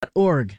www.ccpg.org.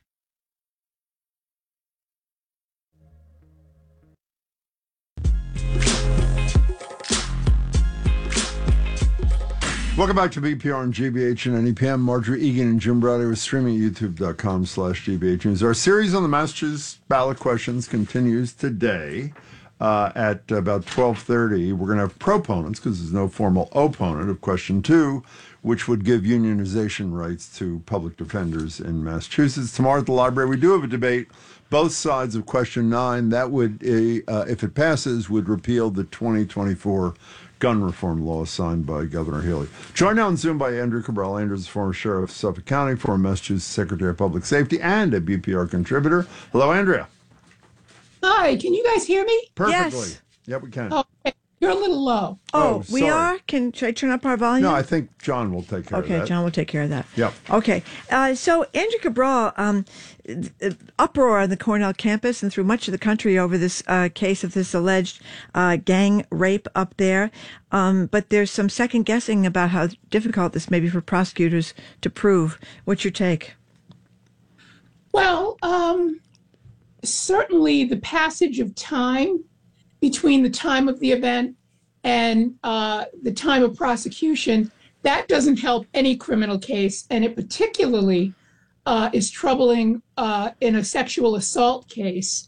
Welcome back to BPR and GBH and NEPM. Marjorie Egan and Jim Brady with streaming at youtube.com/GBH News. Our series on the Massachusetts ballot questions continues today at about 12:30. We're going to have proponents because there's no formal opponent of question 2, which would give unionization rights to public defenders in Massachusetts. Tomorrow at the library, we do have a debate. Both sides of question 9, that would, if it passes, would repeal the 2024 gun reform law signed by Governor Healy. Joined now on Zoom by Andrew Cabral. Andrew is former sheriff of Suffolk County, former Massachusetts Secretary of Public Safety, and a BPR contributor. Hello, Andrea. Hi, can you guys hear me? Perfectly. Yes. Yep, we can. Okay, you're a little low. Oh, we sorry. are? Should I turn up our volume? No, I think John will take care of that. Okay, John will take care of that. Yep. Okay. So Andrew Cabral, uproar on the Cornell campus and through much of the country over this case of this alleged gang rape up there. But there's some second guessing about how difficult this may be for prosecutors to prove. What's your take? Well, certainly the passage of time between the time of the event and the time of prosecution, that doesn't help any criminal case, and it particularly is troubling in a sexual assault case.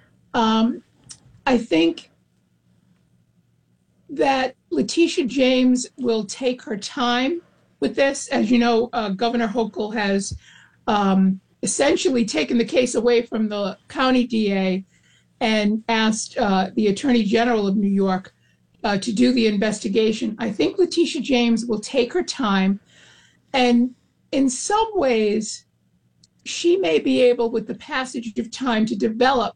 I think that Letitia James will take her time with this. As you know, Governor Hochul has essentially taken the case away from the county DA and asked the Attorney General of New York to do the investigation. I think Letitia James will take her time, and in some ways, she may be able, with the passage of time, to develop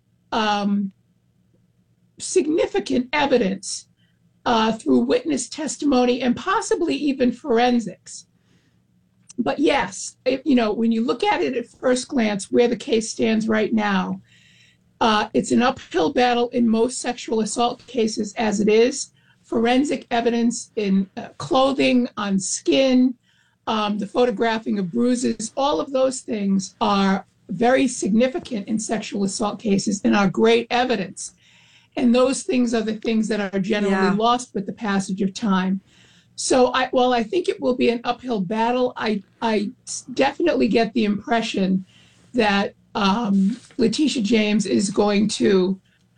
significant evidence through witness testimony and possibly even forensics. But yes, when you look at it at first glance, where the case stands right now, it's an uphill battle in most sexual assault cases as it is. Forensic evidence in clothing, on skin, the photographing of bruises, all of those things are very significant in sexual assault cases and are great evidence. And those things are the things that are generally lost with the passage of time. So while I think it will be an uphill battle, I definitely get the impression that Letitia James is going to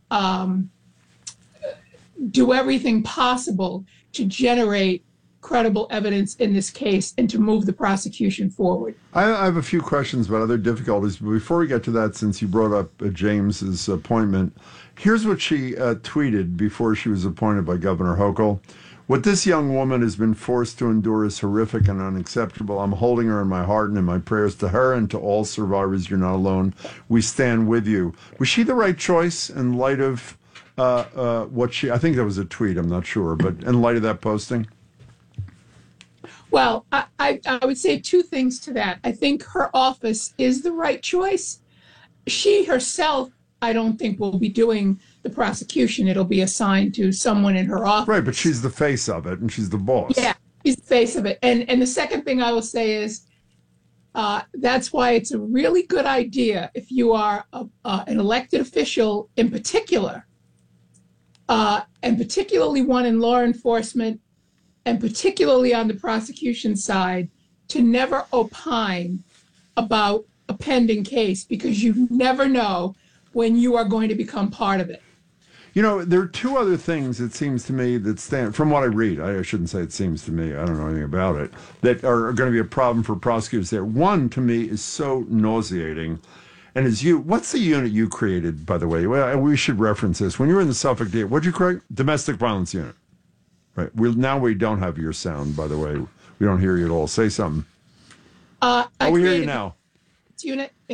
do everything possible to generate credible evidence in this case and to move the prosecution forward. I have a few questions about other difficulties, but before we get to that, since you brought up James's appointment, here's what she tweeted before she was appointed by Governor Hochul. What this young woman has been forced to endure is horrific and unacceptable. I'm holding her in my heart and in my prayers to her and to all survivors. You're not alone. We stand with you. Was she the right choice in light of what she, I think that was a tweet, I'm not sure, but in light of that posting? Well, I would say two things to that. I think her office is the right choice. She herself, I don't think, will be doing the prosecution. It'll be assigned to someone in her office. Right, but she's the face of it and she's the boss. Yeah, she's the face of it. And the second thing I will say is that's why it's a really good idea if you are an elected official in particular, and particularly one in law enforcement, and particularly on the prosecution side, to never opine about a pending case, because you never know when you are going to become part of it. You know, there are two other things, it seems to me, that stand, from what I read, I shouldn't say it seems to me, I don't know anything about it, that are going to be a problem for prosecutors there. One, to me, is so nauseating, and is what's the unit you created, by the way? Well, we should reference this. When you were in the Suffolk DA, what'd you create? Domestic Violence Unit. Right. Now we don't have your sound, by the way. We don't hear you at all. Say something. We hear you now. Unit